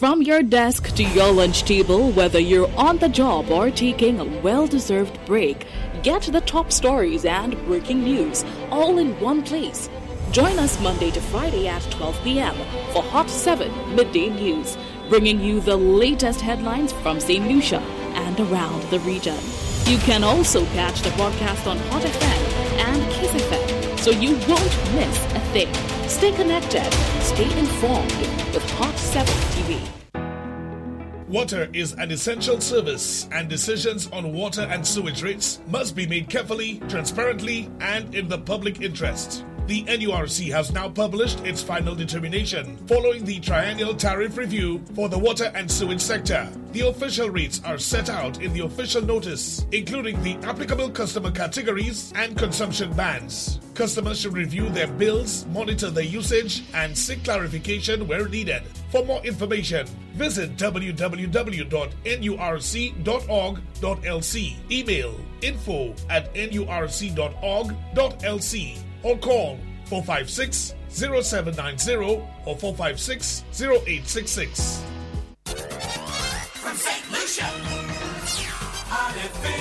From your desk to your lunch table, whether you're on the job or taking a well-deserved break, get the top stories and breaking news all in one place. Join us Monday to Friday at 12 p.m. for Hot 7 Midday News, bringing you the latest headlines from St. Lucia and around the region. You can also catch the podcast on Hot FM and Kiss FM, so you won't miss a thing. Stay connected, stay informed with Hot 7 TV. Water is an essential service, and decisions on water and sewage rates must be made carefully, transparently, and in the public interest. The NURC has now published its final determination following the triennial tariff review for the water and sewage sector. The official rates are set out in the official notice, including the applicable customer categories and consumption bands. Customers should review their bills, monitor their usage, and seek clarification where needed. For more information, visit www.nurc.org.lc, email info@nurc.org.lc, or call 456-0790 or 456-0866. From St. Lucia, Hot FM.